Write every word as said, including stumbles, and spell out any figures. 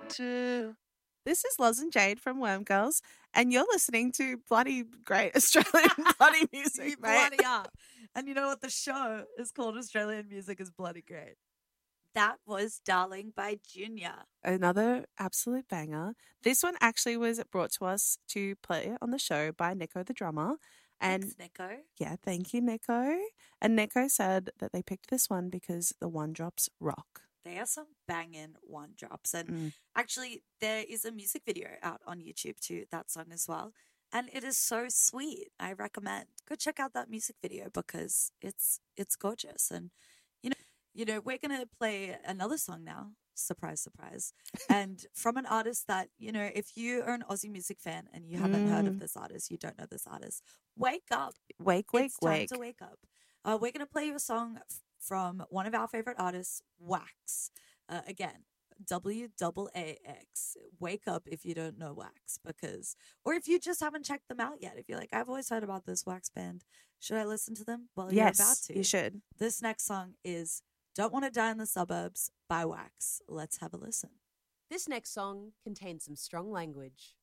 to. This is Loz and Jade from Worm Girls, and you're listening to bloody great Australian bloody music, You mate. bloody are. And you know what? The show is called Australian Music is Bloody Great. That was Darling by Junior. Another absolute banger. This one actually was brought to us to play on the show by Nico the drummer. And Thanks, Nico. yeah, thank you, Nico. And Nico said that they picked this one because the one drops rock. They are some banging one drops. And Mm. actually, there is a music video out on YouTube to that song as well. And it is so sweet. I recommend go check out that music video because it's it's gorgeous. And you know, you know, we're gonna play another song now. Surprise, surprise. And from an artist that, you know, if you are an Aussie music fan and you haven't heard of Mm. this artist, you don't know this artist, wake up. Wake, wake, it's time wake. to wake up. Uh, we're going to play you a song f- from one of our favorite artists, Wax. Uh, again, W A A X. Wake up if you don't know Wax, because, or if you just haven't checked them out yet. If you're like, I've always heard about this Wax band, should I listen to them? Well, Yes, you're about to. you should. This next song is Don't Want to Die in the Suburbs by Wax. Let's have a listen. This next song contains some strong language.